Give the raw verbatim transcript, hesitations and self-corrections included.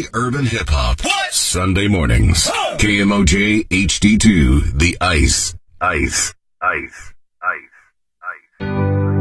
Only urban hip hop. What? Sunday mornings. Oh. K M O J H D two, The Ice. Ice. Ice. Ice. Ice.